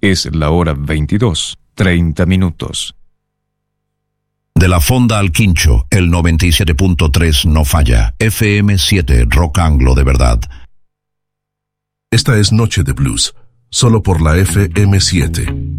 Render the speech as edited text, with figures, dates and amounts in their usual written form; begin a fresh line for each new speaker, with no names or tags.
Es la hora 22:30.
De la Fonda al Quincho, el 97.3 no falla. FM7, Rock Anglo de verdad.
Esta es Noche de Blues, solo por la FM7.